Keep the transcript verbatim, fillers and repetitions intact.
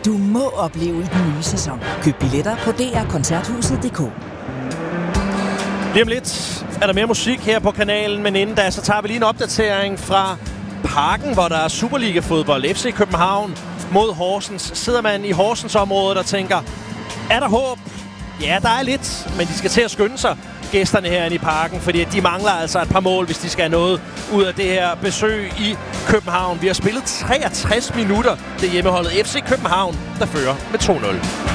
du må opleve i den nye sæson. Køb billetter på d r koncerthuset punktum d k. Lige om lidt er der mere musik her på kanalen, men inden da, så tager vi lige en opdatering fra Parken, hvor der er Superliga-fodbold. F C København mod Horsens. Sidder man i Horsens-området og tænker, er der håb? Ja, der er lidt, men de skal til at skynde sig, gæsterne herinde i Parken, fordi de mangler altså et par mål, hvis de skal have noget ud af det her besøg i København. Vi har spillet treogtres minutter. Det er hjemmeholdet F C København, der fører med to nul.